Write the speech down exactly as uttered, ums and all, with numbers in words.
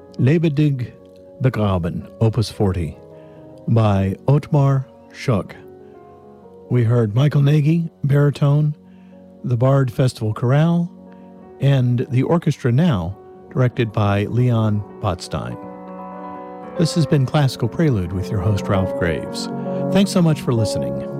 Lebendig begraben, Opus forty, by Ottmar Schuck. We heard Michael Nagy, baritone, the Bard Festival Chorale, and the Orchestra Now, directed by Leon Botstein. This has been Classical Prelude with your host, Ralph Graves. Thanks so much for listening.